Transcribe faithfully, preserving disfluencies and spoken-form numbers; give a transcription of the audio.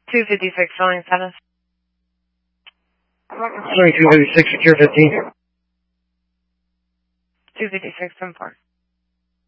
two fifty-six showing status. Showing two fifty-six, secure fifteen. two fifty-six, ten four.